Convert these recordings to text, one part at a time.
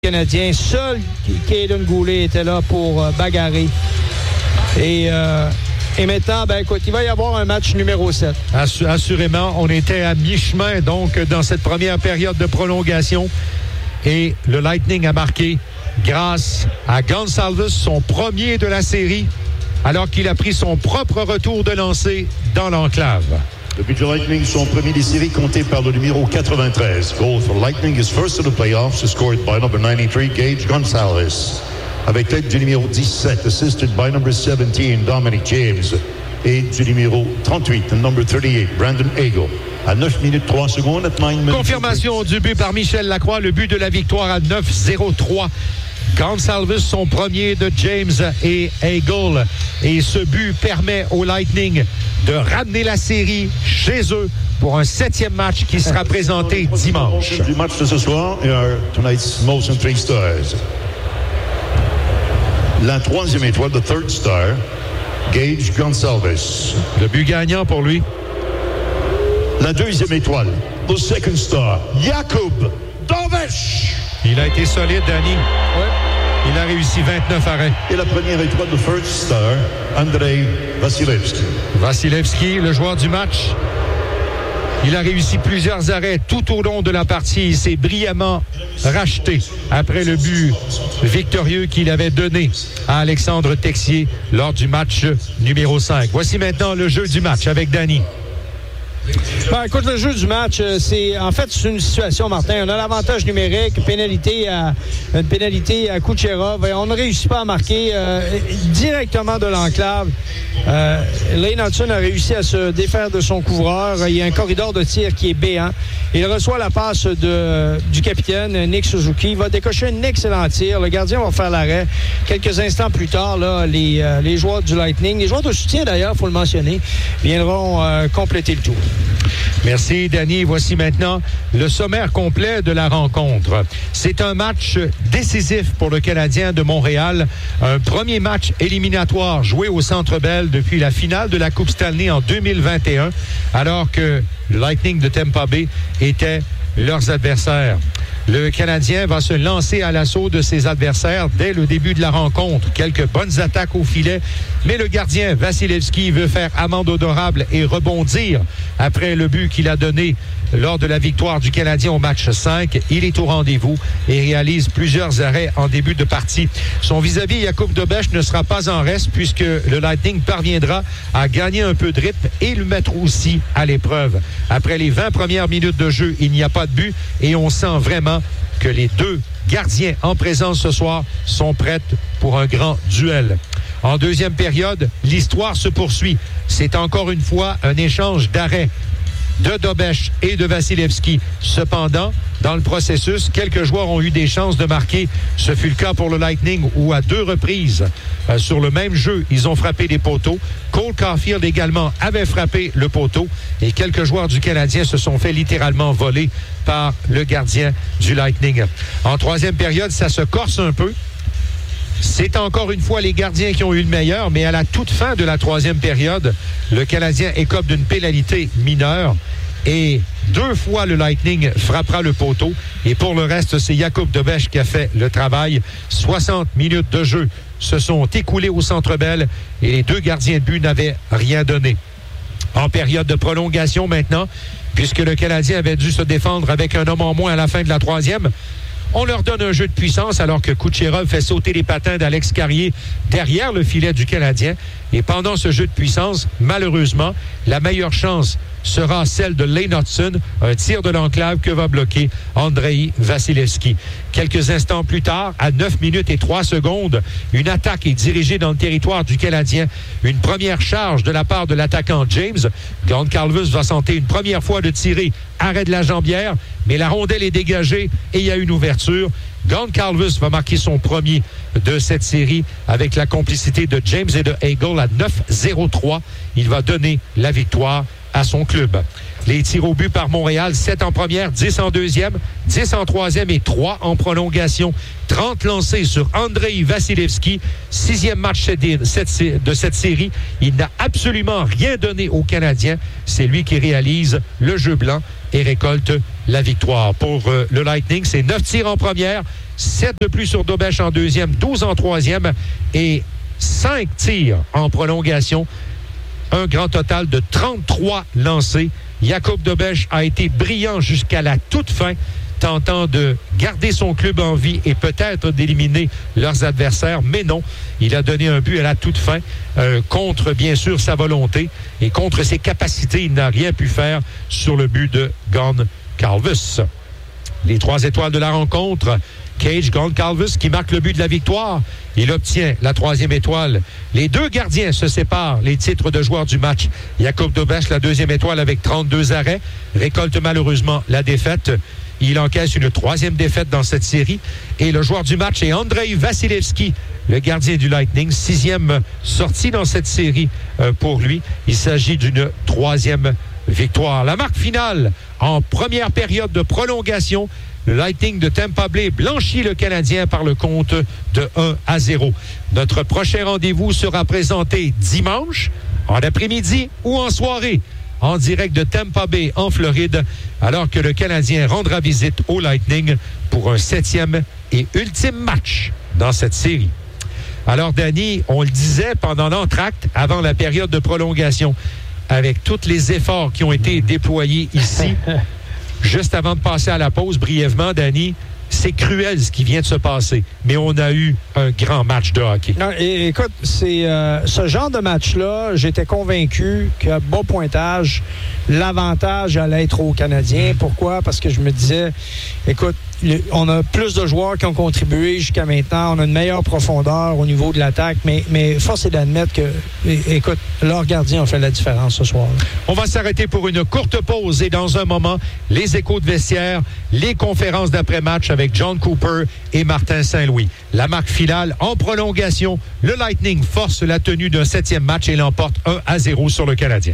Canadien. Seul Kaden Goulet était là pour bagarrer. Et maintenant, écoute, il va y avoir un match numéro 7. Assurément, on était à mi-chemin, donc, dans cette première période de prolongation. Et le Lightning a marqué grâce à Gonçalves, son premier de la série, alors qu'il a pris son propre retour de lancer dans l'enclave. Le but du Lightning, son premier des séries, compté par le numéro 93. Goal for Lightning is first of the playoffs, scored by number 93, Gage Gonçalves. Avec l'aide du numéro 17, assisted by number 17, Dominic James. Et du numéro 38, number 38, Brandon Hagel. À 9 minutes 3 secondes, at 9 minutes. Confirmation du but par Michel Lacroix, le but de la victoire à 9-0-3. Gonçalves, son premier de James et Hagel. Et ce but permet au Lightning de ramener la série chez eux pour un 7e match qui sera présenté dimanche. Du match de ce soir, tonight's Molson 3 Stars. La 3e étoile, the third star, Gage Gonçalves. Le but gagnant pour lui. La 2e étoile, the second star, Jakub Dovesh. Il a été solide, Danny. Ouais. Il a réussi 29 arrêts. Et la première étoile, the first star, Andrei Vasilevski. Vasilevski, le joueur du match. Il a réussi plusieurs arrêts tout au long de la partie. Il s'est brillamment racheté après le but victorieux qu'il avait donné à Alexandre Texier lors du match numéro 5. Voici maintenant le jeu du match avec Danny. Écoute, le jeu du match, c'est une situation, Martin. On a l'avantage numérique, une pénalité à Kucherov. On ne réussit pas à marquer directement de l'enclave. Lane Hudson a réussi à se défaire de son couvreur. Il y a un corridor de tir qui est béant. Il reçoit la passe du capitaine Nick Suzuki. Il va décocher un excellent tir. Le gardien va faire l'arrêt. Quelques instants plus tard, là, les joueurs du Lightning, les joueurs de soutien d'ailleurs, il faut le mentionner, viendront compléter le tout. Merci, Danny. Voici maintenant le sommaire complet de la rencontre. C'est un match décisif pour le Canadien de Montréal. Un premier match éliminatoire joué au Centre Bell depuis la finale de la Coupe Stanley en 2021, alors que le Lightning de Tampa Bay était leurs adversaires. Le Canadien va se lancer à l'assaut de ses adversaires dès le début de la rencontre. Quelques bonnes attaques au filet, mais le gardien Vasilevski veut faire amende honorable et rebondir après le but qu'il a donné lors de la victoire du Canadien au match 5. Il est au rendez-vous et réalise plusieurs arrêts en début de partie. Son vis-à-vis, Jakub Dovesh, ne sera pas en reste puisque le Lightning parviendra à gagner un peu de rythme et le mettre aussi à l'épreuve. Après les 20 premières minutes de jeu, il n'y a pas de but et on sent vraiment que les deux gardiens en présence ce soir sont prêts pour un grand duel. En deuxième période, l'histoire se poursuit. C'est encore une fois un échange d'arrêts de Dovesh et de Vasilevski. Cependant, dans le processus, quelques joueurs ont eu des chances de marquer. Ce fut le cas pour le Lightning où à 2 reprises, sur le même jeu, ils ont frappé des poteaux. Cole Caulfield également avait frappé le poteau et quelques joueurs du Canadien se sont fait littéralement voler par le gardien du Lightning. En troisième période, ça se corse un peu. C'est encore une fois les gardiens qui ont eu le meilleur, mais à la toute fin de la troisième période, le Canadien écope d'une pénalité mineure et 2 fois le Lightning frappera le poteau. Et pour le reste, c'est Jakub Dovesh qui a fait le travail. 60 minutes de jeu se sont écoulées au Centre Bell et les 2 gardiens de but n'avaient rien donné. En période de prolongation maintenant, puisque le Canadien avait dû se défendre avec un homme en moins à la fin de la troisième, on leur donne un jeu de puissance alors que Kucherov fait sauter les patins d'Alex Carrier derrière le filet du Canadien. Et pendant ce jeu de puissance, malheureusement, la meilleure chance sera celle de Lane Hudson, un tir de l'enclave que va bloquer Andrei Vasilevski. Quelques instants plus tard, à 9 minutes et 3 secondes, une attaque est dirigée dans le territoire du Canadien. Une première charge de la part de l'attaquant James. Gonçalves va tenter une première fois de tirer, arrêt de la jambière, mais la rondelle est dégagée et il y a une ouverture. Gonçalves va marquer son premier de cette série avec la complicité de James et de Hagel à 9-0-3. Il va donner la victoire à son club. Les tirs au but par Montréal, 7 en première, 10 en deuxième, 10 en troisième et 3 en prolongation. 30 lancés sur Andrei Vasilevski. 6e match de cette série. Il n'a absolument rien donné aux Canadiens. C'est lui qui réalise le jeu blanc et récolte la victoire. Pour le Lightning, c'est 9 tirs en première, 7 de plus sur Dobeš en deuxième, 12 en troisième et 5 tirs en prolongation. Un grand total de 33 lancés. Jakub Dobeš a été brillant jusqu'à la toute fin, tentant de garder son club en vie et peut-être d'éliminer leurs adversaires, mais non, il a donné un but à la toute fin, contre bien sûr sa volonté et contre ses capacités. Il n'a rien pu faire sur le but de Goncalves. Les 3 étoiles de la rencontre, Cage Goncalves qui marque le but de la victoire. Il obtient la 3e étoile. Les 2 gardiens se séparent les titres de joueurs du match. Jakub Dobeš, la 2e étoile avec 32 arrêts, récolte malheureusement la défaite. Il encaisse une 3e défaite dans cette série. Et le joueur du match est Andrei Vasilevski, le gardien du Lightning. 6e sortie dans cette série pour lui. Il s'agit d'une 3e victoire. La marque finale en première période de prolongation. Le Lightning de Tampa Bay blanchit le Canadien par le compte de 1-0. Notre prochain rendez-vous sera présenté dimanche, en après-midi ou en soirée, en direct de Tampa Bay, en Floride, alors que le Canadien rendra visite au Lightning pour un 7e et ultime match dans cette série. Alors, Danny, on le disait pendant l'entracte, avant la période de prolongation, avec tous les efforts qui ont été déployés ici, juste avant de passer à la pause, brièvement, Danny, c'est cruel ce qui vient de se passer, mais on a eu un grand match de hockey. Non, écoute, c'est ce genre de match-là, j'étais convaincu qu'à bon pointage, l'avantage allait être aux Canadiens. Pourquoi? Parce que je me disais, écoute, on a plus de joueurs qui ont contribué jusqu'à maintenant. On a une meilleure profondeur au niveau de l'attaque, mais force est d'admettre que, écoute, leurs gardiens ont fait la différence ce soir. On va s'arrêter pour une courte pause et dans un moment, les échos de vestiaire, les conférences d'après-match avec John Cooper et Martin Saint-Louis. La marque finale en prolongation, le Lightning force la tenue d'un 7e match et l'emporte 1-0 sur le Canadien.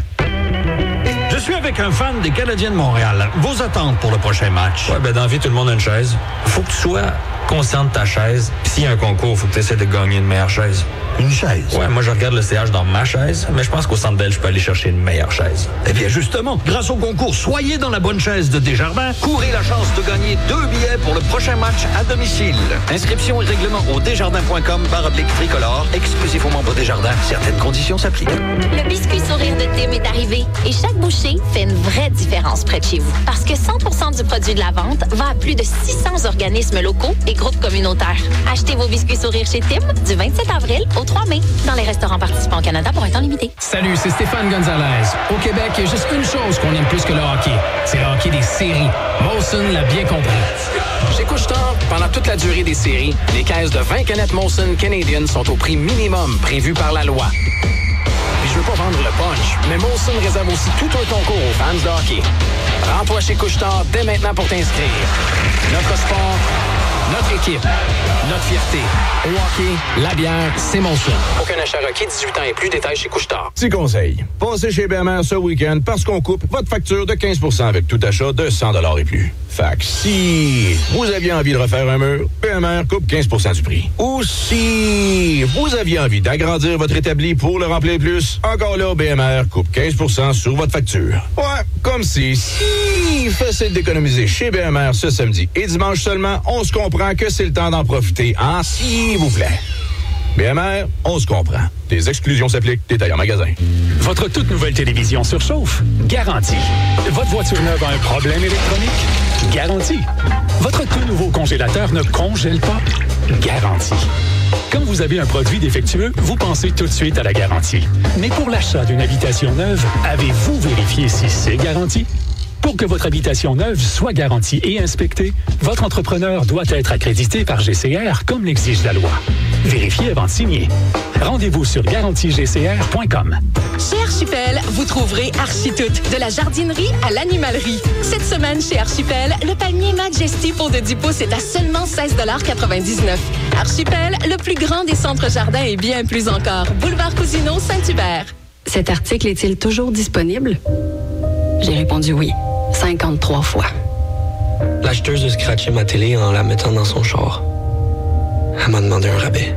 Je suis avec un fan des Canadiens de Montréal. Vos attentes pour le prochain match? Ouais, dans la vie, tout le monde a une chaise. Faut que tu sois conscient de ta chaise. Puis s'il y a un concours, faut que tu essaies de gagner une meilleure chaise. Une chaise? Ouais, moi, je regarde le CH dans ma chaise, mais je pense qu'au Centre Bell, je peux aller chercher une meilleure chaise. Eh bien, justement, grâce au concours Soyez dans la bonne chaise de Desjardins, courez la chance de gagner 2 billets pour le prochain match à domicile. Inscription et règlement au desjardins.com/tricolore, exclusif aux membres Desjardins. Certaines conditions s'appliquent. Le biscuit sourire de Tim est arrivé et chaque bouchée fait une vraie différence près de chez vous. Parce que 100% du produit de la vente va à plus de 600 organismes locaux et groupes communautaires. Achetez vos biscuits sourire chez Tim du 27 avril au 3 mai dans les restaurants participants au Canada pour un temps limité. Salut, c'est Stéphane Gonzalez. Au Québec, il y a juste une chose qu'on aime plus que le hockey. C'est le hockey des séries. Molson l'a bien compris. Chez Couche-Tard, pendant toute la durée des séries, les caisses de 20 canettes Molson Canadian sont au prix minimum prévu par la loi. Puis je veux pas vendre le punch, mais Molson réserve aussi tout un concours aux fans de hockey. Rends-toi chez Couche-Tard dès maintenant pour t'inscrire. Notre sport, notre équipe, notre fierté. Au hockey, la bière, c'est Molson. Aucun achat requis, 18 ans et plus, détails chez Couche-Tard. Petit conseil, passez chez BMR ce week-end parce qu'on coupe votre facture de 15% avec tout achat de 100$ et plus. Fait que si vous aviez envie de refaire un mur, BMR coupe 15% du prix. Ou si vous aviez envie d'agrandir votre établi pour le remplir plus, encore là, BMR coupe 15% sur votre facture. Ouais, comme si facile d'économiser chez BMR ce samedi et dimanche seulement, on se comprend que c'est le temps d'en profiter, hein, s'il vous plaît. BMR, on se comprend. Des exclusions s'appliquent, détails en magasin. Votre toute nouvelle télévision surchauffe? Garantie. Votre voiture neuve a un problème électronique? Garantie. Votre tout nouveau congélateur ne congèle pas? Garantie. Quand vous avez un produit défectueux, vous pensez tout de suite à la garantie. Mais pour l'achat d'une habitation neuve, avez-vous vérifié si c'est garanti? Pour que votre habitation neuve soit garantie et inspectée, votre entrepreneur doit être accrédité par GCR comme l'exige la loi. Vérifiez avant de signer. Rendez-vous sur garantiegcr.com. Chez Archipel, vous trouverez Architoute, de la jardinerie à l'animalerie. Cette semaine, chez Archipel, le panier Majesty pour de 10 pouces est à seulement 16,99 $. Archipel, le plus grand des centres jardins et bien plus encore. Boulevard Cousineau, Saint-Hubert. Cet article est-il toujours disponible? J'ai répondu oui, 53 fois. L'acheteuse a scratché ma télé en la mettant dans son char. Elle m'a demandé un rabais.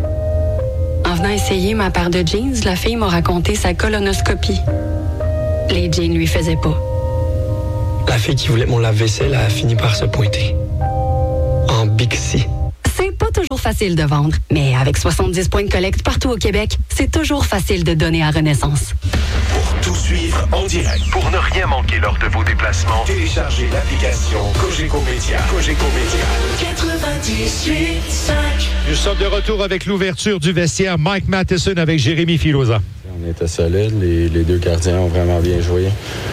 En venant essayer ma paire de jeans, la fille m'a raconté sa colonoscopie. Les jeans lui faisaient pas. La fille qui voulait mon lave-vaisselle a fini par se pointer. En Bixi. C'est pas toujours facile de vendre, mais avec 70 points de collecte partout au Québec, c'est toujours facile de donner à Renaissance. Pour tout suivre en direct, pour ne rien manquer lors de vos déplacements, téléchargez l'application Cogeco Média. Cogeco Média. 98.5. Nous sommes de retour avec l'ouverture du vestiaire. Mike Matheson avec Jérémy Filosa. On était solide. Les deux gardiens ont vraiment bien joué.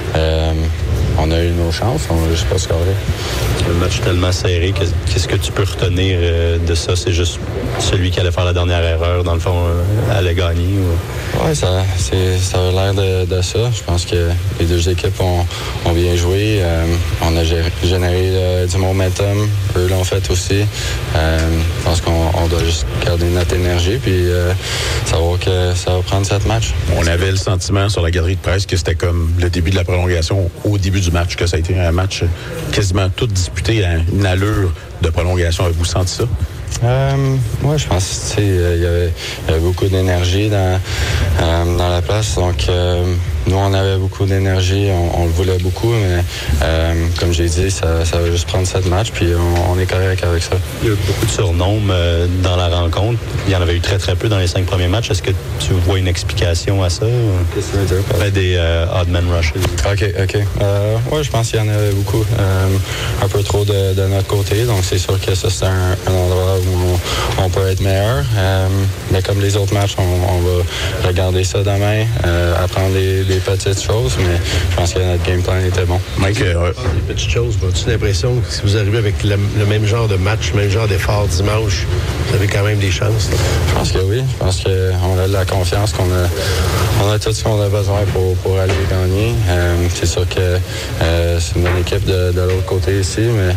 On a eu nos chances, on n'a juste pas scoré. Un match tellement serré, qu'est-ce que tu peux retenir de ça? C'est juste celui qui allait faire la dernière erreur, dans le fond, allait gagner? Ou... Oui, ça a l'air de ça. Je pense que les deux équipes ont bien joué. On a généré du momentum. Eux l'ont fait aussi. Je pense qu'on doit juste garder notre énergie puis savoir que ça va prendre 7 matchs. On avait le sentiment sur la galerie de presse que c'était comme le début de la prolongation au début du match, que ça a été un match quasiment tout disputé à une allure de prolongation. Avez-vous senti ça? Moi, je pense qu'il y avait beaucoup d'énergie dans la place. Donc, nous, on avait beaucoup d'énergie. On le voulait beaucoup, mais comme j'ai dit, ça va juste prendre 7 matchs, puis on est correct avec ça. Il y a eu beaucoup de surnoms dans la rencontre. Il y en avait eu très, très peu dans les 5 premiers matchs. Est-ce que tu vois une explication à ça? Qu'est-ce que tu veux dire? Des odd man rushes. OK. Oui, je pense qu'il y en avait beaucoup. Un peu trop de notre côté. Donc, c'est sûr que ça, c'est un endroit où on peut être meilleur. Mais comme les autres matchs, on va regarder ça demain, apprendre des petites choses, mais je pense que notre game plan était bon. Mike, les petites choses, as-tu l'impression que si vous arrivez avec le même genre de match, le même genre d'effort dimanche, vous avez quand même des chances? Là? Je pense que oui. Je pense qu'on a de la confiance, qu'on a tout ce qu'on a besoin pour aller gagner. C'est sûr que c'est une bonne équipe de l'autre côté ici, mais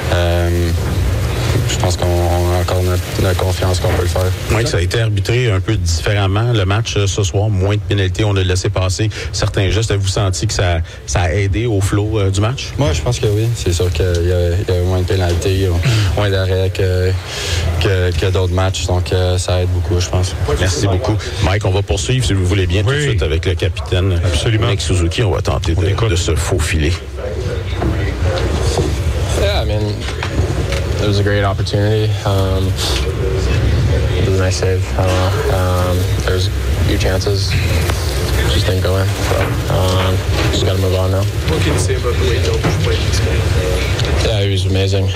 je pense qu'on a encore notre confiance qu'on peut le faire. Oui, ça a été arbitré un peu différemment. Le match ce soir, moins de pénalités. On a laissé passer certains gestes. Avez-vous senti que ça a aidé au flow du match? Moi, je pense que oui. C'est sûr qu'il y a moins de pénalités, moins d'arrêts que d'autres matchs. Donc, ça aide beaucoup, je pense. Merci beaucoup. Mike, on va poursuivre, si vous voulez bien, tout de suite avec le capitaine. Absolument. Nick Suzuki. On va tenter de se faufiler. Yeah, I mean... It was a great opportunity. It was a nice save. I don't know. There's a few chances. Just didn't go in. So, just got to move on now. What can you say about the way Dope played this game? Yeah, he was amazing.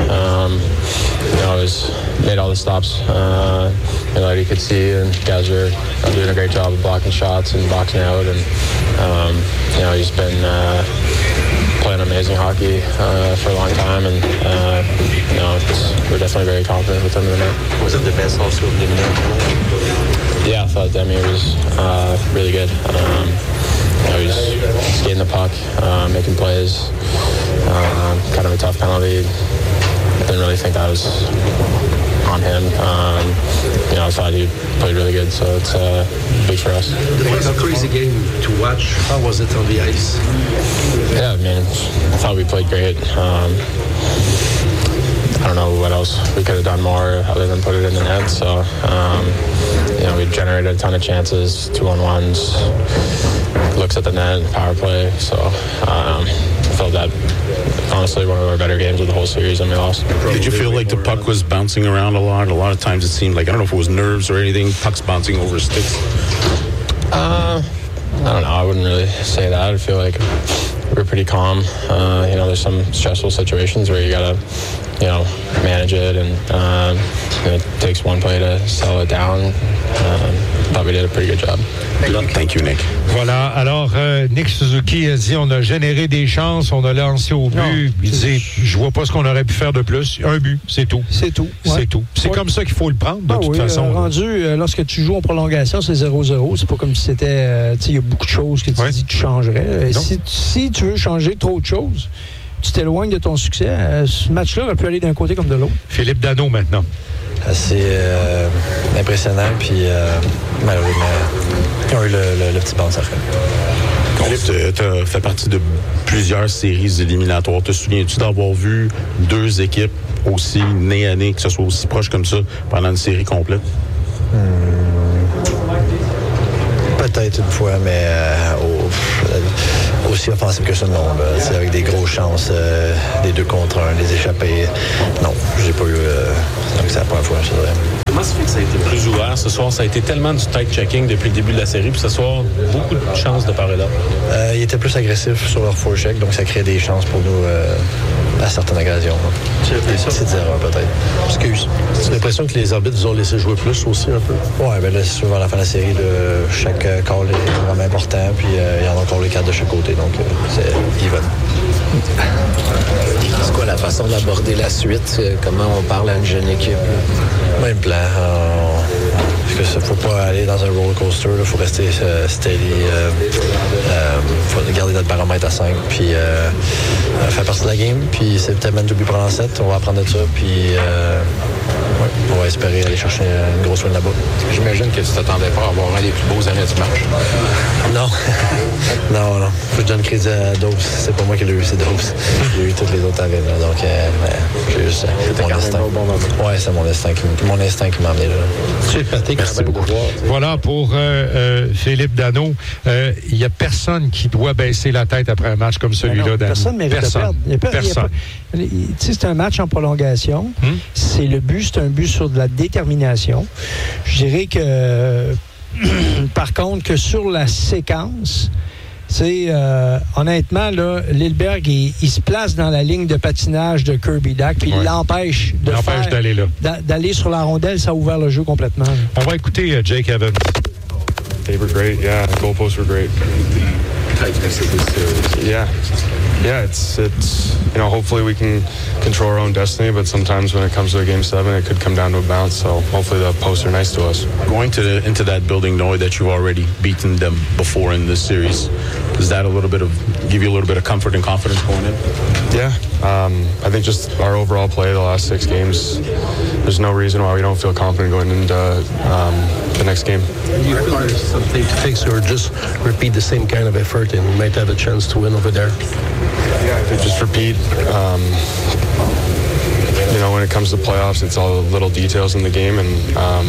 Made all the stops. You could see, and guys are doing a great job of blocking shots and boxing out. And he's been playing amazing hockey for a long time, and we're definitely very confident with him in the net. Was it the best also of the minute? Yeah, I thought Demi was really good. He was skating the puck, making plays. Kind of a tough penalty. Didn't really think that was on him. I thought he played really good, so it's big for us. It was a crazy game to watch. How was it on the ice? Yeah, I thought we played great. I don't know what else we could have done more other than put it in the net. So, we generated a ton of chances, 2-on-1s, looks at the net, power play. So, I felt that honestly one of our better games of the whole series, and we lost. Did you feel like the puck was bouncing around a lot? A lot of times it seemed like, I don't know if it was nerves or anything, pucks bouncing over sticks. I don't know. I wouldn't really say that. I feel like we're pretty calm. There's some stressful situations where you got to, manage it, and it takes one play to settle it down. Thought we did a pretty good job. Thank you, Nick. Voilà. Alors, Nick Suzuki a dit, on a généré des chances, on a lancé au but. Il dit, je vois pas ce qu'on aurait pu faire de plus. Un but, c'est tout. C'est tout. Ouais. C'est tout. C'est comme ça qu'il faut le prendre, de toute façon. Lorsque tu joues en prolongation, c'est 0-0. C'est pas comme si c'était... il y a beaucoup de choses que tu dis que tu changerais. Si tu veux changer trop de choses, tu t'éloignes de ton succès. Ce match-là aurait pu aller d'un côté comme de l'autre. Philippe Danault, maintenant. C'est impressionnant, puis malheureusement, ils ont eu le petit bounce après. Philippe, tu as fait partie de plusieurs séries éliminatoires. Te souviens-tu d'avoir vu deux équipes aussi nez à nez, que ce soit aussi proche comme ça, pendant une série complète? Peut-être une fois, mais aussi offensif que ça, non. Là, avec des grosses chances, des 2 contre 1, des échappées. Non, j'ai pas eu. Donc c'est la première fois, je dirais. Comment ça fait que ça a été plus ouvert ce soir? Ça a été tellement du tight checking depuis le début de la série, puis ce soir, beaucoup de chances de part et d'autre. Ils étaient plus agressifs sur leur forecheck, donc ça crée des chances pour nous à certaines occasions. C'est erreurs peut-être. Excuse. J'ai l'impression que les arbitres vous ont laissé jouer plus aussi un peu. Oui, bien là, souvent à la fin de la série, chaque call est vraiment important, puis il y en a encore les 4 de chaque côté, donc c'est even. C'est quoi la façon d'aborder la suite? Comment on parle à une jeune équipe? Même plan. Parce que faut pas aller dans un roller coaster. Il faut rester steady. Faut garder notre baromètre à 5. Puis faire partie de la game. Puis c'est peut-être même 2 buts pour en 7. On va apprendre de ça. Puis on va espérer aller chercher une grosse win là-bas. J'imagine que tu t'attendais pas à avoir un des plus beaux arrêts du match. Non. non. Faut que je donne crédit à Dopes. C'est pas moi qui l'ai eu, c'est Dopes. J'ai eu toutes les autres arrêts. Donc j'ai juste mon instinct. Ouais, c'est mon instinct qui m'a amené là. Merci beaucoup. Voilà pour Philippe Danault. Il n'y a personne qui doit baisser la tête après un match comme celui-là. Personne ne mérite de perdre. Personne. C'est un match en prolongation. C'est un but sur de la détermination. Je dirais que, par contre, que sur la séquence, honnêtement, là, Lilleberg, il se place dans la ligne de patinage de Kirby Dach, puis il l'empêche d'aller là. D'aller sur la rondelle. Ça a ouvert le jeu complètement. Là. On va écouter Jake Evans. They were great, yeah. The goalposts were great. Tightness of this series. Yeah, it's hopefully we can control our own destiny, but sometimes when it comes to a Game 7, it could come down to a bounce, so hopefully the posts are nice to us. Going into that building knowing that you've already beaten them before in this series, does that give you a little bit of comfort and confidence going in? Yeah, I think just our overall play the last 6 games, there's no reason why we don't feel confident going into the next game. Do you feel there's something to fix or just repeat the same kind of effort and we might have a chance to win over there? Yeah, I think just repeat. When it comes to playoffs, it's all the little details in the game, and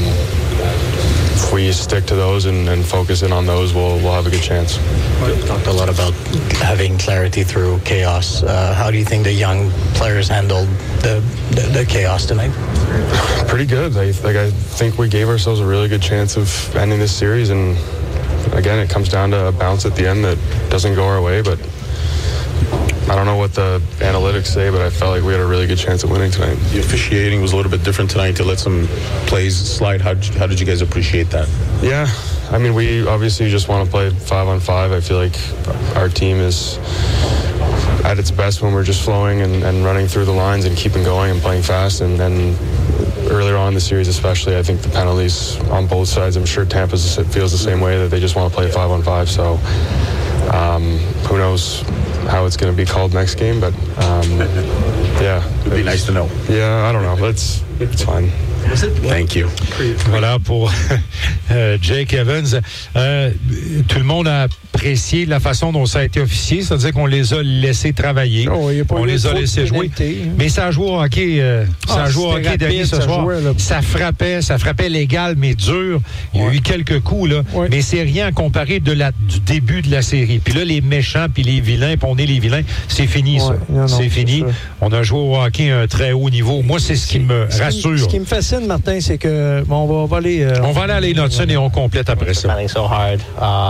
if we stick to those and focus in on those, we'll have a good chance. We've talked a lot about having clarity through chaos. How do you think the young players handled the chaos tonight? Pretty good. I think we gave ourselves a really good chance of ending this series, and again, it comes down to a bounce at the end that doesn't go our way, but I don't know what the analytics say, but I felt like we had a really good chance of winning tonight. The officiating was a little bit different tonight to let some plays slide. How did you guys appreciate that? Yeah, I mean, we obviously just want to play 5-on-5. I feel like our team is at its best when we're just flowing and running through the lines and keeping going and playing fast. And then earlier on in the series especially, I think the penalties on both sides, I'm sure Tampa feels the same way, that they just want to play 5-on-5. So who knows how it's going to be called next game, but yeah. It'd be nice to know. Yeah, I don't know. It's fine. Thank you. Voilà pour Jake Evans. Tout le monde a apprécié la façon dont ça a été officié, c'est-à-dire qu'on les a laissés travailler, on les a laissés jouer. Mais ça a joué au hockey, dernier ce soir. Ça frappait légal, mais dur. Il y a eu quelques coups, là, mais c'est rien comparé du début de la série. Puis là, les méchants, puis les vilains, puis on est les vilains, c'est fini, ça. C'est fini. On a joué au hockey à un très haut niveau. Moi, c'est ce qui me rassure. Ce qui me fascine, Martin, c'est que on va aller... on va aller à Leynoldson et on complète après ça. So hard.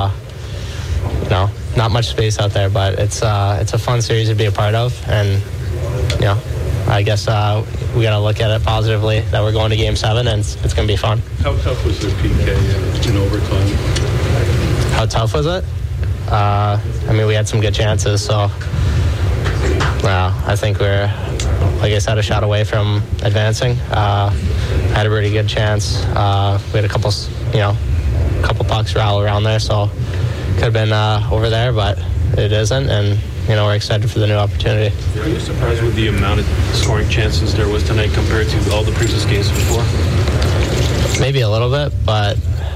Not much space out there, but it's a fun series to be a part of, and I guess we got to look at it positively that we're going to Game 7, and it's going to be fun. How tough was the PK in overtime? How tough was it? I mean, we had some good chances, so I think we're, like I said, a shot away from advancing. Had a really good chance. We had a couple pucks all around there, so could have been over there, but it isn't, and we're excited for the new opportunity. Are you surprised with the amount of scoring chances there was tonight compared to all the previous games before? Maybe a little bit, but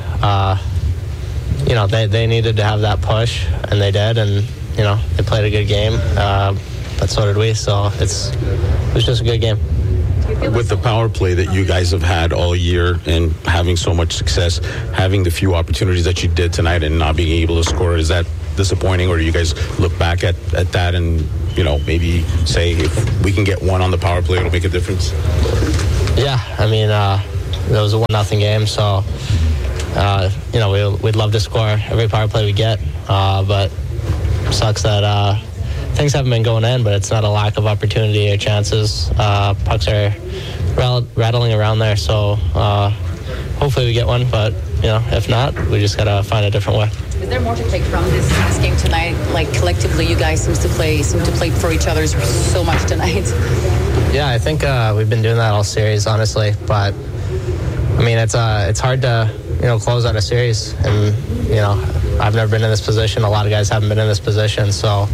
they needed to have that push, and they did, and they played a good game, but so did we. So it was just a good game. With the power play that you guys have had all year and having so much success, having the few opportunities that you did tonight and not being able to score, is that disappointing, or do you guys look back at that and, maybe say if we can get one on the power play, it'll make a difference? Yeah, I mean, it was a 1-0 game, so, we'd love to score every power play we get, but sucks that things haven't been going in, but it's not a lack of opportunity or chances. Pucks are rattling around there, so hopefully we get one, but, if not, we just got to find a different way. Is there more to take from this game tonight? Like, collectively, you guys seem to play for each other so much tonight. Yeah, I think we've been doing that all series, honestly. But I mean, it's hard to close out a series, and I've never been in this position. A lot of guys haven't been in this position, so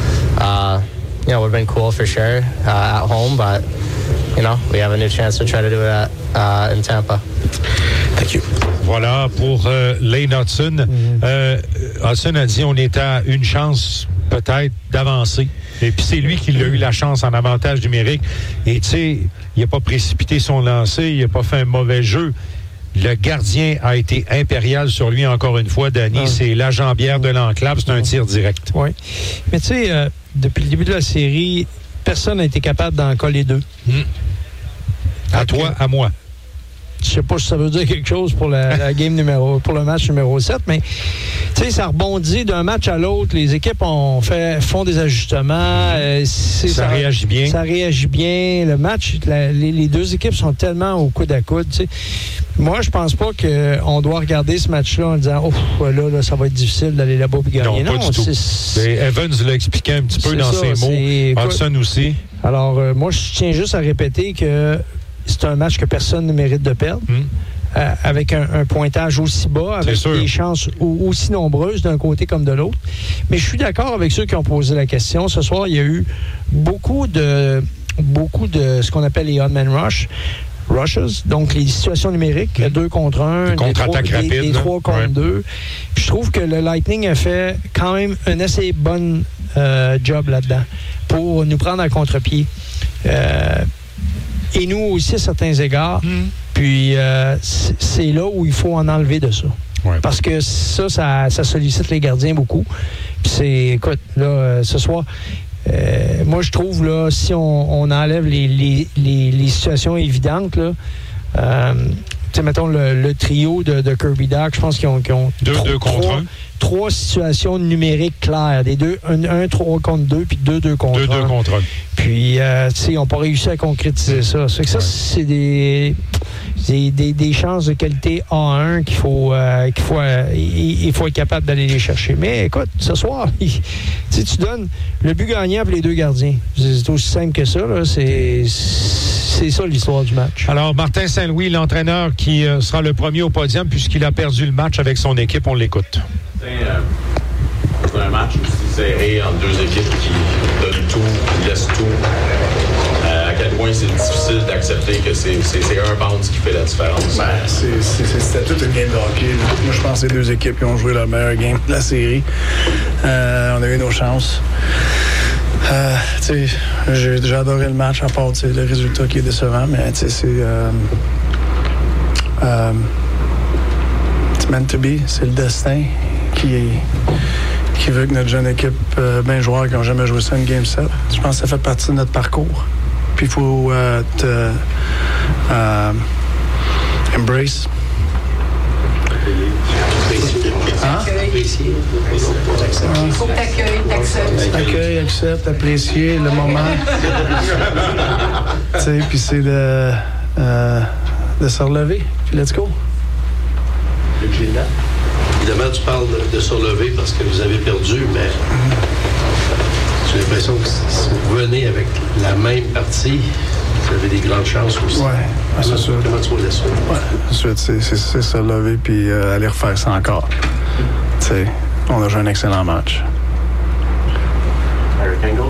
we've been cool for sure at home, but we have a new chance to try to do that in Tampa. Thank you. Voilà pour Lane Hudson. Hudson a dit on est à une chance peut-être d'avancer. Et puis c'est lui qui a eu la chance en avantage numérique. Et tu sais, il n'a pas précipité son lancer, il n'a pas fait un mauvais jeu. Le gardien a été impérial sur lui encore une fois, Danny. C'est la jambière de l'enclave, c'est un tir direct. Oui. Mais tu sais, depuis le début de la série, personne n'a été capable d'en coller deux. À toi, à moi. Je sais pas si ça veut dire quelque chose pour la game pour le match numéro 7, mais tu sais, ça rebondit d'un match à l'autre. Les équipes font des ajustements. Ça réagit bien. Ça réagit bien. Le match, les deux équipes sont tellement au coude à coude. Tu sais. Moi, je pense pas qu'on doit regarder ce match-là en disant là, ça va être difficile d'aller là-bas et gagner. Non, pas du tout. Evans l'a expliqué un petit peu dans ses mots. Hudson aussi. Alors, moi, je tiens juste à répéter que c'est un match que personne ne mérite de perdre. Avec un pointage aussi bas, avec des chances aussi nombreuses d'un côté comme de l'autre. Mais je suis d'accord avec ceux qui ont posé la question. Ce soir, il y a eu beaucoup de ce qu'on appelle les odd-man rushes, donc les situations numériques, 2 contre 1, des 3 contre 2. Puis je trouve que le Lightning a fait quand même un assez bon job là-dedans pour nous prendre à contre-pied. Et nous aussi, à certains égards. Puis, c'est là où il faut en enlever de ça. Ouais. Parce que ça sollicite les gardiens beaucoup. Puis écoute, là, ce soir, moi, je trouve, là, si on enlève les situations évidentes, là, tu sais, mettons le trio de Kirby Dach, je pense qu'ils ont 2 contre 1. 3 situations numériques claires. Un 3 contre 2, puis 2 contre 1. 2 contre 1. Puis, tu sais, ils n'ont pas réussi à concrétiser ça. Ça, c'est des chances de qualité A1 qu'il faut être capable d'aller les chercher. Mais écoute, ce soir, tu donnes le but gagnant pour les deux gardiens. C'est aussi simple que ça. Là. C'est ça l'histoire du match. Alors, Martin Saint-Louis, l'entraîneur qui sera le premier au podium puisqu'il a perdu le match avec son équipe, on l'écoute. C'est un match aussi serré entre deux équipes qui donnent tout, qui laissent tout. À quel point c'est difficile d'accepter que c'est un bounce qui fait la différence. C'était toute une game de hockey. Moi, je pense que les deux équipes qui ont joué leur meilleure game de la série. On a eu nos chances. J'ai adoré le match, à part le résultat qui est décevant, mais c'est meant to be. C'est le destin qui veut que notre jeune équipe, bien joueurs qui n'ont jamais joué ça une Game 7. Je pense que ça fait partie de notre parcours. Puis il faut embrace. Hein? Il faut que t'accueilles, acceptes, apprécier le moment. Puis c'est de se relever. Puis let's go. Évidemment, tu parles de se relever parce que vous avez perdu, mais j'ai l'impression que si vous revenez avec la même partie, vous avez des grandes chances aussi. Oui, c'est sûr. Comment tu vois la suite? Oui, c'est se lever puis aller refaire ça encore. T'sais, on a joué un excellent match. Eric Engels?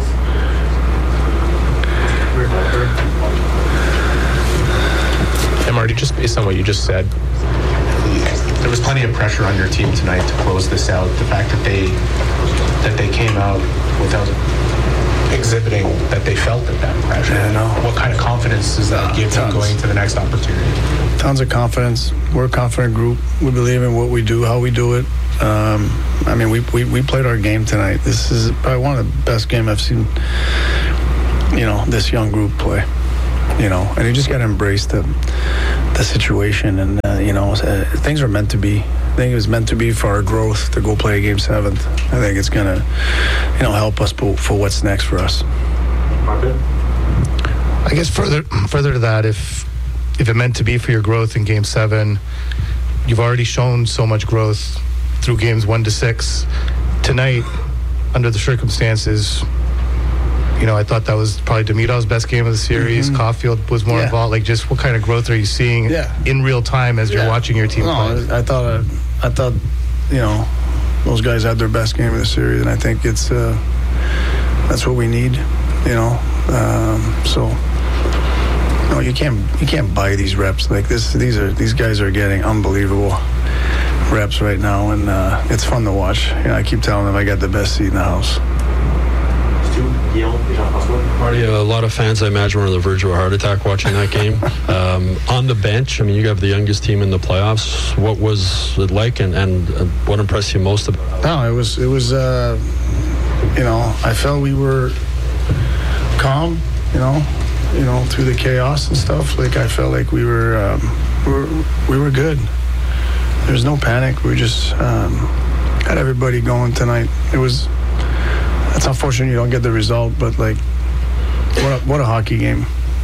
Hey, Marty, just based on what you just said, there was plenty of pressure on your team tonight to close this out. The fact that they came out without exhibiting that they felt that pressure. Yeah, no. What kind of confidence does that give them going to the next opportunity? Tons of confidence. We're a confident group. We believe in what we do, how we do it. I mean, we played our game tonight. This is probably one of the best games I've seen, this young group play. And you just got to embrace the situation. And, things are meant to be. I think it was meant to be for our growth to go play Game 7. I think it's going to, help us for what's next for us. I guess further to that, if it meant to be for your growth in Game 7, you've already shown so much growth through games 1 to 6. Tonight, under the circumstances, I thought that was probably Demidov's best game of the series. Mm-hmm. Caulfield was more involved. Like, just what kind of growth are you seeing in real time as you're watching your team play? I thought, those guys had their best game of the series, and I think it's that's what we need. No, you can't buy these reps like this. These guys are getting unbelievable reps right now, and it's fun to watch. I keep telling them I got the best seat in the house. Marty, a lot of fans, I imagine, were on the verge of a heart attack watching that game. On the bench, you have the youngest team in the playoffs. What was it like, and what impressed you most about it? No, it was. I felt we were calm. Through the chaos and stuff. Like, I felt like we were good. There's no panic. We just had everybody going tonight. It's unfortunate you don't get the result, but like, what a hockey game.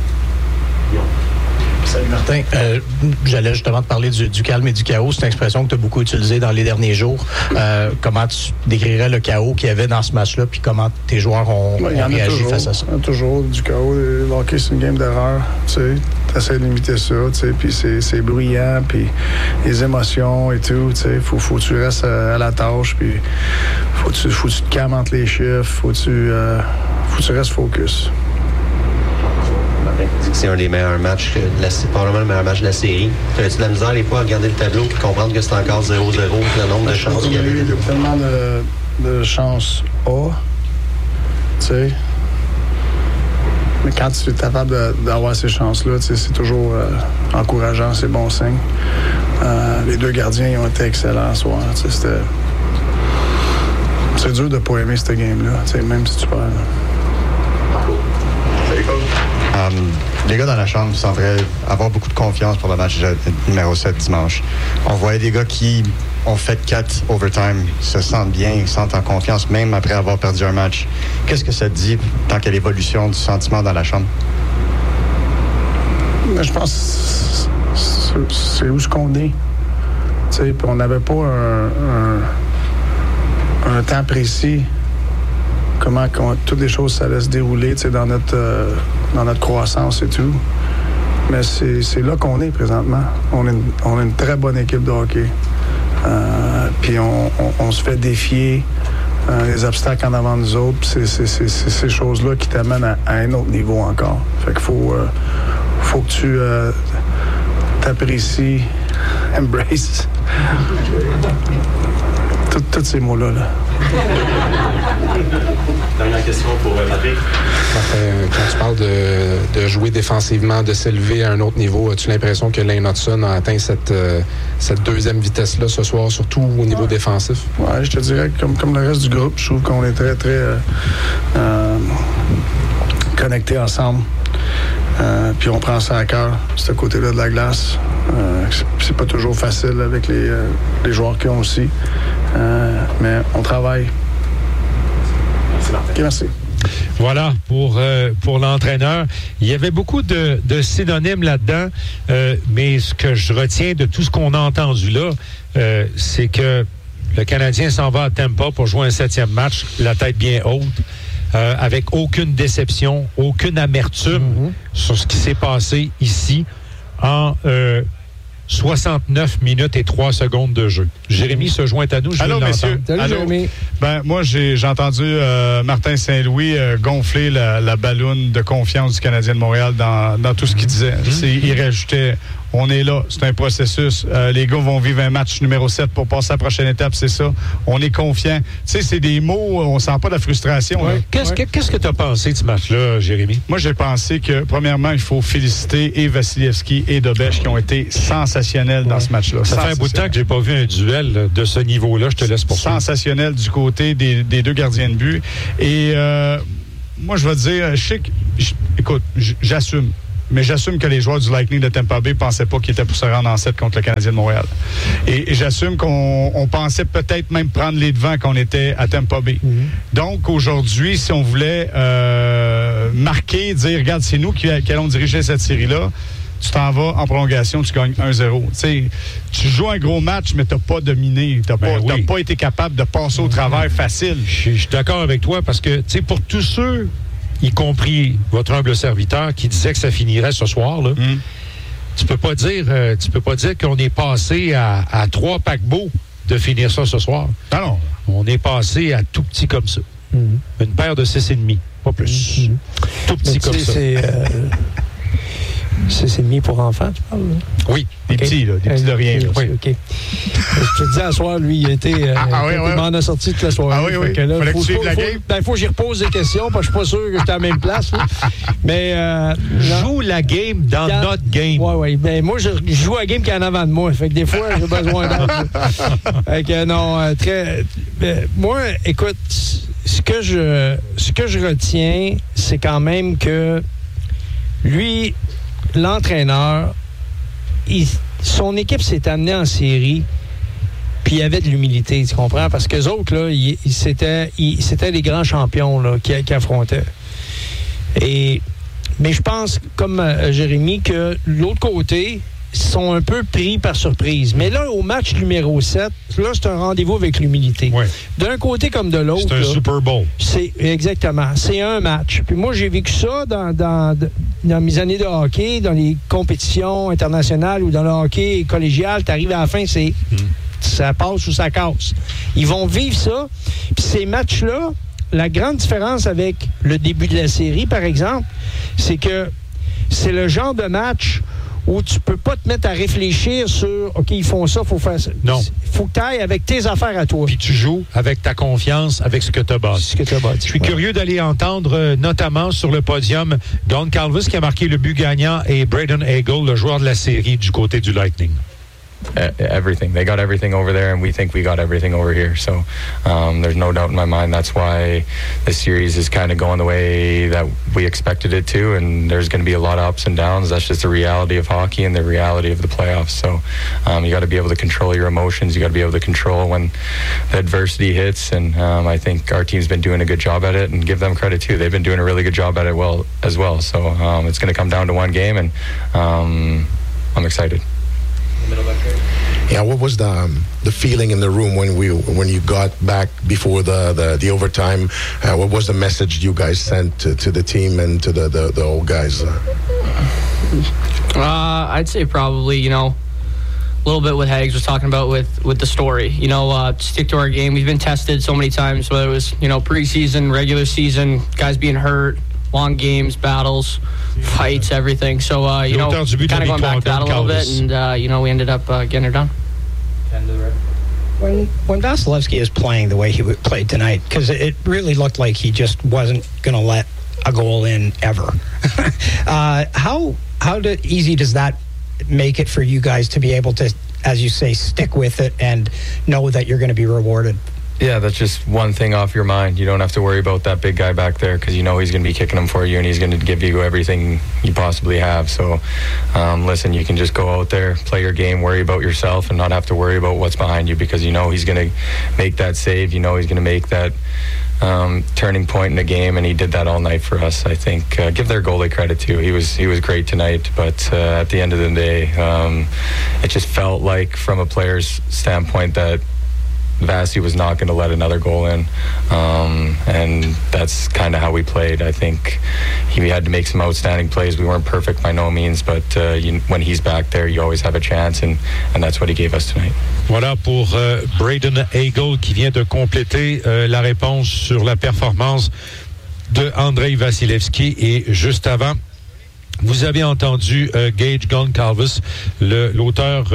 Salut Martin. J'allais justement te parler du calme et du chaos. C'est une expression que tu as beaucoup utilisée dans les derniers jours. Comment tu décrirais le chaos qu'il y avait dans ce match-là, puis comment tes joueurs ont réagi face à ça? Il y a toujours du chaos. Le hockey, c'est une game d'erreur. Tu essaies de limiter ça, puis c'est bruyant, puis les émotions et tout. Faut que tu restes à la tâche, puis faut que tu te calmes entre les chiffres, faut que tu restes focus. C'est un des meilleurs matchs, probablement le meilleur match de la série. As-tu de la misère des fois à regarder le tableau et comprendre que c'est encore 0-0, le nombre de chances qu'il y avait? Il y a tellement de chances A, mais quand tu es capable d'avoir ces chances-là, c'est toujours encourageant, c'est bon signe. Les deux gardiens ils ont été excellents ce soir. C'est dur de ne pas aimer cette game-là, même si tu perds. Salut, coach. Les gars dans la chambre sembleraient avoir beaucoup de confiance pour le match numéro 7 dimanche. On voyait des gars qui ont fait 4 overtime, se sentent bien, se sentent en confiance, même après avoir perdu un match. Qu'est-ce que ça te dit tant qu'il y a l'évolution du sentiment dans la chambre? Je pense que c'est où ce qu'on est. On n'avait pas un temps précis. Comment toutes les choses ça allait se dérouler dans notre croissance et tout. Mais c'est là qu'on est présentement. On a une très bonne équipe de hockey. Puis on se fait défier les obstacles en avant de nous autres. C'est ces choses-là qui t'amènent à un autre niveau encore. Fait qu'il faut que tu t'apprécies, embrace. Tous ces mots-là. Dernière question pour Patrick. Quand tu parles de jouer défensivement, de s'élever à un autre niveau, as-tu l'impression que Lane Hudson a atteint cette deuxième vitesse-là ce soir, surtout au niveau défensif? Oui, je te dirais que comme le reste du groupe, je trouve qu'on est très, très connectés ensemble. Puis on prend ça à cœur, ce côté-là de la glace. C'est pas toujours facile avec les joueurs qui ont aussi. Mais on travaille. Merci, Martin. Okay, merci. Voilà, pour l'entraîneur. Il y avait beaucoup de synonymes là-dedans, mais ce que je retiens de tout ce qu'on a entendu là, c'est que le Canadien s'en va à Tampa pour jouer un 7e match, la tête bien haute, avec aucune déception, aucune amertume sur ce qui s'est passé ici en 69 minutes et 3 secondes de jeu. Jérémy se joint à nous. Allô, messieurs. Salut, Jérémy. Moi, j'ai entendu Martin Saint-Louis gonfler la balloune de confiance du Canadien de Montréal dans tout ce qu'il disait. Il rajoutait On est là. C'est un processus. Les gars vont vivre un match numéro 7 pour passer à la prochaine étape, c'est ça. On est confiant. Tu sais, c'est des mots, on sent pas de la frustration. Ouais. Qu'est-ce que tu as pensé de ce match-là, Jérémy? Moi, j'ai pensé que, premièrement, il faut féliciter et Vasilevski et Dobeš qui ont été sensationnels dans ce match-là. Ça fait un bout de temps que j'ai pas vu un duel de ce niveau-là. Je te laisse poursuivre. Sensationnel du côté des deux gardiens de but. Et moi, je vais te dire, écoute, j'assume. Mais j'assume que les joueurs du Lightning de Tampa Bay ne pensaient pas qu'ils étaient pour se rendre en 7 contre le Canadien de Montréal. Et j'assume qu'on pensait peut-être même prendre les devants quand on était à Tampa Bay. Mm-hmm. Donc, aujourd'hui, si on voulait marquer, dire, regarde, c'est nous qui allons diriger cette série-là, tu t'en vas en prolongation, tu gagnes 1-0. Tu joues un gros match, mais tu n'as pas dominé. Tu n'as pas été capable de passer au travers facile. Je suis d'accord avec toi parce que, pour tous ceux, y compris votre humble serviteur, qui disait que ça finirait ce soir, là, tu peux pas dire qu'on est passé à 3 paquebots de finir ça ce soir. Non. On est passé à tout petit comme ça. Une paire de 6,5, pas plus. Tout petit comme ça. C'est demi pour enfants, tu parles? Là? Oui, des petits, là, des petits de rien. Là, oui. OK. Je te dis, à soir, lui, il était. Il m'en a sorti toute la soirée. Ah oui, oui. Fallait que tu suives la game. Il faut que j'y repose des questions, parce que je suis pas sûr que j'étais à la même place. Là. Mais. Joue la game dans notre game. Oui. Ben, moi, je joue la game qui est en avant de moi. Fait que des fois, j'ai besoin d'aide. Fait que non, très. Moi, écoute, ce que je retiens, c'est quand même que lui. L'entraîneur, son équipe s'est amenée en série, puis il y avait de l'humilité, tu comprends? Parce qu'eux autres, là, c'était les grands champions là, qui affrontaient. Mais je pense, comme Jérémy, que l'autre côté sont un peu pris par surprise. Mais là, au match numéro 7, là, c'est un rendez-vous avec l'humilité. Ouais. D'un côté comme de l'autre. C'est un Super Bowl. Exactement. C'est un match. Puis moi, j'ai vécu ça dans mes années de hockey, dans les compétitions internationales ou dans le hockey collégial. Tu arrives à la fin, ça passe ou ça casse. Ils vont vivre ça. Puis ces matchs-là, la grande différence avec le début de la série, par exemple, c'est que c'est le genre de match où tu peux pas te mettre à réfléchir sur OK, ils font ça, faut faire ça. Non. Faut que tu ailles avec tes affaires à toi. Puis tu joues avec ta confiance, avec ce que tu as bâti. Je suis curieux d'aller entendre notamment sur le podium Goncalves qui a marqué le but gagnant et Braden Hagel, le joueur de la série du côté du Lightning. Everything. They got everything over there, and we think we got everything over here. So there's no doubt in my mind that's why the series is kind of going the way that we expected it to, and there's going to be a lot of ups and downs. That's just the reality of hockey and the reality of the playoffs. So you got to be able to control your emotions. You got to be able to control when the adversity hits, and I think our team's been doing a good job at it, and give them credit too. They've been doing a really good job at it as well. So it's going to come down to one game, and I'm excited. Yeah, what was the feeling in the room when you got back before the overtime? What was the message you guys sent to the team and to the old guys? I'd say probably, a little bit what Hags was talking about with the story. Stick to our game. We've been tested so many times, whether it was, preseason, regular season, guys being hurt, long games, battles, fights, everything. So, kind of going back to that a little bit, and, we ended up getting it done. When Vasilevski is playing the way he played tonight, because it really looked like he just wasn't going to let a goal in ever. How easy does that make it for you guys to be able to, as you say, stick with it and know that you're going to be rewarded? Yeah, that's just one thing off your mind. You don't have to worry about that big guy back there because you know he's going to be kicking them for you and he's going to give you everything you possibly have. So, listen, you can just go out there, play your game, worry about yourself, and not have to worry about what's behind you because you know he's going to make that save. You know he's going to make that turning point in the game, and he did that all night for us. I think give their goalie credit too. He was great tonight, but at the end of the day, it just felt like from a player's standpoint that Vasi was not going to let another goal in, and that's kind of how we played. I think we had to make some outstanding plays. We weren't perfect by no means, but when he's back there, you always have a chance, and that's what he gave us tonight. Voilà pour Braden Hagel qui vient de compléter la réponse sur la performance de Andrei Vasilevski. Et juste avant Vous avez entendu Gage Goncalves, l'auteur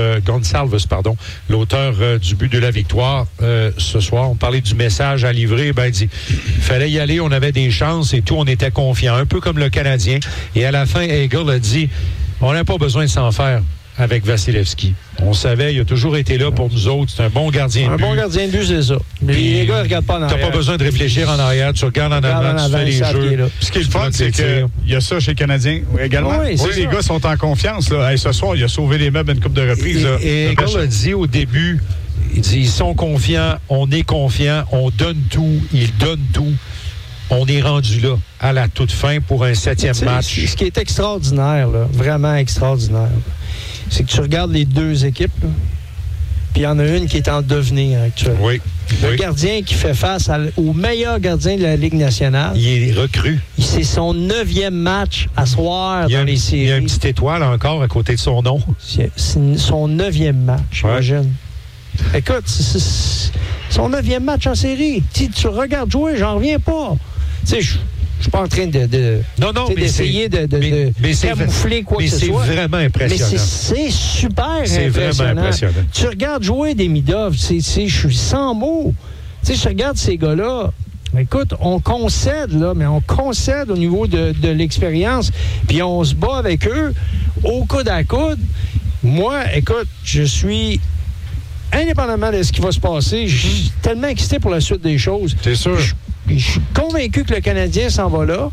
du but de la victoire ce soir. On parlait du message à livrer. Ben, il dit, fallait y aller, on avait des chances et tout, on était confiants, un peu comme le Canadien. Et à la fin, Hagel a dit, on n'a pas besoin de s'en faire avec Vasilevski. On savait, il a toujours été là pour nous autres. C'est un bon gardien de but. Un bon gardien de but, c'est ça. Mais les gars ne regardent pas en arrière. Tu n'as pas besoin de réfléchir en arrière. Tu regardes en avant, tu fais les jeux. Ce qui est le fun, c'est qu'il y a ça chez les Canadiens également. Oui, les gars sont en confiance. Là. Hey, ce soir, il a sauvé les meubles une couple de reprises. Et Hagel a dit au début, il dit, ils sont confiants, on est confiants, on donne tout, ils donnent tout. On est rendu là, à la toute fin, pour un 7e match. Ce qui est extraordinaire, là, vraiment extraordinaire, c'est que tu regardes les deux équipes, là, puis il y en a une qui est en devenir actuellement. Oui. Le gardien qui fait face au meilleur gardien de la Ligue nationale. Il est recru. C'est son 9e match à soir dans les séries. Il y a une petite étoile encore à côté de son nom. C'est son 9e match, imagine. Écoute, c'est son 9e match en série. Si tu regardes jouer, j'en reviens pas. Tu sais, je suis pas en train d'essayer de camoufler quoi que ce soit. Mais c'est vraiment impressionnant. Mais c'est super impressionnant. Vraiment impressionnant. Tu regardes jouer Demidov, je suis sans mots. Tu sais, je regarde ces gars-là. Écoute, on concède, là, mais on concède au niveau de l'expérience. Puis on se bat avec eux au coude à coude. Moi, écoute, je suis... indépendamment de ce qui va se passer, je suis tellement excité pour la suite des choses. C'est sûr. Je suis convaincu que le Canadien s'en va là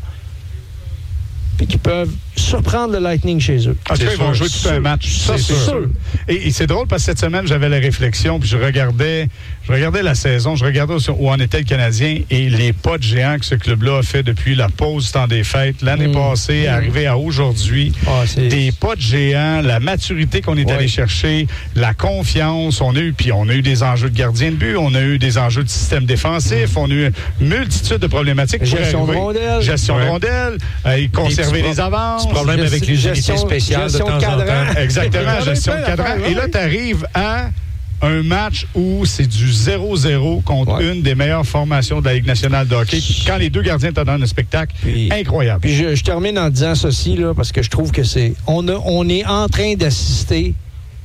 et qu'ils peuvent surprendre le Lightning chez eux. En tout cas, ils vont jouer tout un match. Ça, c'est sûr. Et c'est drôle parce que cette semaine, j'avais la réflexion, puis je regardais la saison, je regardais où en était le Canadien et les pas de géant que ce club-là a fait depuis la pause du temps des fêtes, l'année passée, arrivé à aujourd'hui. Des pas de géant, la maturité qu'on est allé chercher, la confiance. On a eu des enjeux de gardien de but, on a eu des enjeux de système défensif, on a eu une multitude de problématiques. Gestion de rondelles. Conserver les avances. Problème avec les unités spéciales de temps en temps. Exactement, gestion de cadran. Et là, tu arrives à un match où c'est du 0-0 contre une des meilleures formations de la Ligue nationale de hockey. Quand les deux gardiens te donnent un spectacle incroyable. Puis je termine en disant ceci, là, parce que je trouve que on est en train d'assister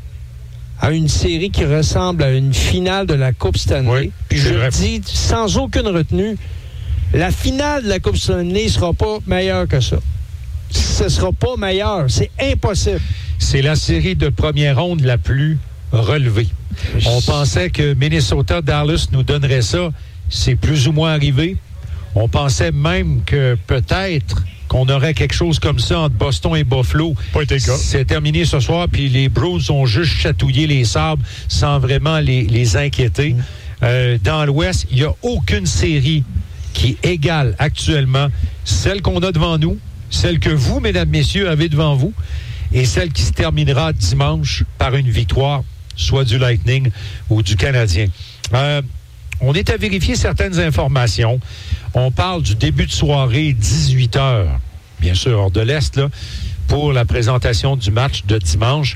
à une série qui ressemble à une finale de la Coupe Stanley. Oui, puis je le dis sans aucune retenue, la finale de la Coupe Stanley ne sera pas meilleure que ça. Ce ne sera pas meilleur. C'est impossible. C'est la série de première ronde la plus relevée. On pensait que Minnesota-Dallas nous donnerait ça. C'est plus ou moins arrivé. On pensait même que peut-être qu'on aurait quelque chose comme ça entre Boston et Buffalo. Pas été le cas. C'est terminé ce soir, puis les Bruins ont juste chatouillé les Sabres sans vraiment les inquiéter. Dans l'Ouest, il n'y a aucune série qui égale actuellement celle qu'on a devant nous, celle que vous, mesdames, messieurs, avez devant vous, et celle qui se terminera dimanche par une victoire, soit du Lightning ou du Canadien. On est à vérifier certaines informations. On parle du début de soirée, 18h, bien sûr, hors de l'Est, là, pour la présentation du match de dimanche.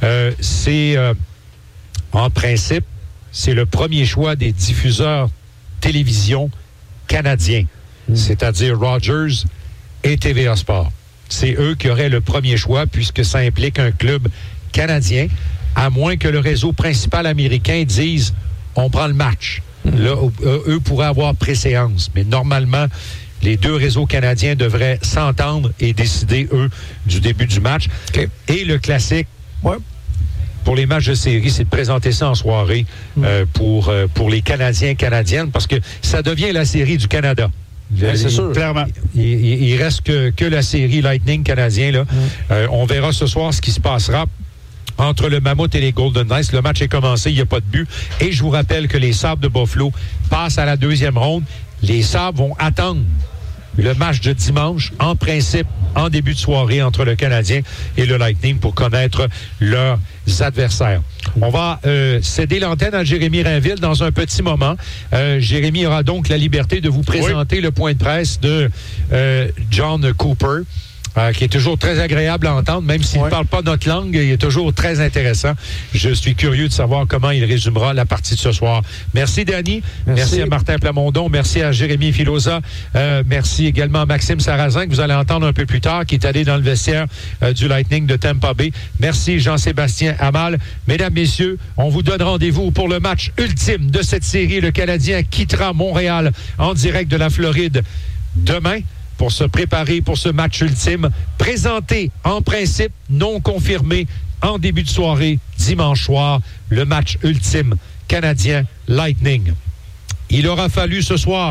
En principe, c'est le premier choix des diffuseurs télévision canadiens, c'est-à-dire Rogers et TVA Sport. C'est eux qui auraient le premier choix puisque ça implique un club canadien, à moins que le réseau principal américain dise « on prend le match ». Là, eux pourraient avoir préséance. Mais normalement, les deux réseaux canadiens devraient s'entendre et décider, eux, du début du match. Okay. Et le classique, pour les matchs de série, c'est de présenter ça en soirée pour les Canadiens et Canadiennes, parce que ça devient la série du Canada. C'est sûr. Clairement. Il reste que la série Lightning canadien. Là. On verra ce soir ce qui se passera entre le Mammouth et les Golden Knights. Le match est commencé, il n'y a pas de but. Et je vous rappelle que les Sabres de Buffalo passent à la deuxième ronde. Les Sabres vont attendre le match de dimanche, en principe, en début de soirée, entre le Canadien et le Lightning pour connaître leurs adversaires. On va céder l'antenne à Jérémy Rainville dans un petit moment. Jérémy aura donc la liberté de vous présenter le point de presse de John Cooper. qui est toujours très agréable à entendre, même s'il ne parle pas notre langue, il est toujours très intéressant. Je suis curieux de savoir comment il résumera la partie de ce soir. Merci, Danny. Merci à Martin Plamondon. Merci à Jérémy Filosa. Merci également à Maxime Sarrazin, que vous allez entendre un peu plus tard, qui est allé dans le vestiaire du Lightning de Tampa Bay. Merci, Jean-Sébastien Amal. Mesdames, messieurs, on vous donne rendez-vous pour le match ultime de cette série. Le Canadien quittera Montréal en direct de la Floride demain pour se préparer pour ce match ultime, présenté en principe, non confirmé, en début de soirée, dimanche soir, le match ultime Canadien Lightning. Il aura fallu ce soir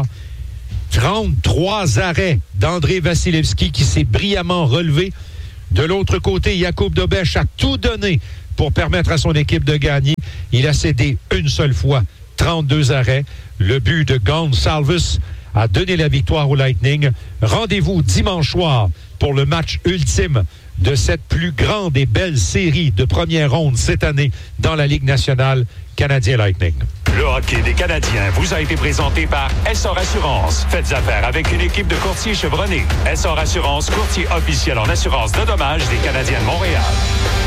33 arrêts d'André Vasilevski qui s'est brillamment relevé. De l'autre côté, Jakub Dobeš a tout donné pour permettre à son équipe de gagner. Il a cédé une seule fois, 32 arrêts. Le but de Gonsalves a donné la victoire au Lightning. Rendez-vous dimanche soir pour le match ultime de cette plus grande et belle série de première ronde cette année dans la Ligue nationale, Canadien Lightning. Le hockey des Canadiens vous a été présenté par Essor Assurance. Faites affaire avec une équipe de courtiers chevronnés. Essor Assurance, courtier officiel en assurance de dommages des Canadiens de Montréal.